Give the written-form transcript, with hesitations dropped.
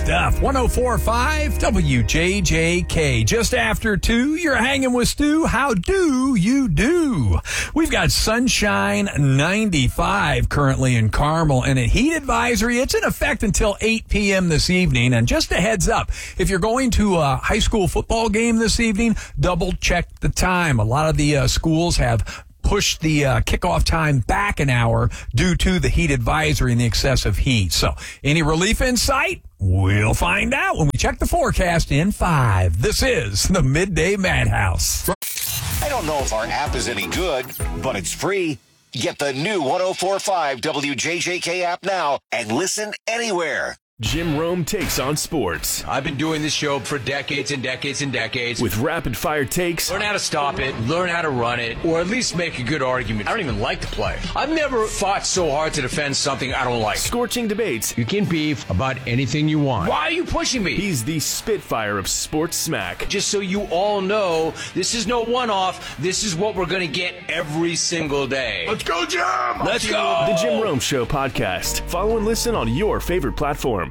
stuff. 104.5 WJJK. Just after 2, you're hanging with Stu. How do you do? We've got sunshine 95 currently in Carmel and a heat advisory. It's in effect until 8 p.m. this evening. And just a heads up, if you're going to a high school football game this evening, double check the time. A lot of the schools have push the kickoff time back an hour due to the heat advisory and the excessive heat. So, any relief in sight? We'll find out when we check the forecast in 5. This is the Midday Madhouse. I don't know if our app is any good, but it's free. Get the new 104.5 WJJK app now and listen anywhere. Jim Rome takes on sports. I've been doing this show for decades and decades and decades. With rapid-fire takes. Learn how to stop it, learn how to run it, or at least make a good argument. I don't even like the play. I've never fought so hard to defend something I don't like. Scorching debates. You can beef about anything you want. Why are you pushing me? He's the Spitfire of sports smack. Just so you all know, this is no one-off. This is what we're going to get every single day. Let's go, Jim! Let's go! The Jim Rome Show podcast. Follow and listen on your favorite platform.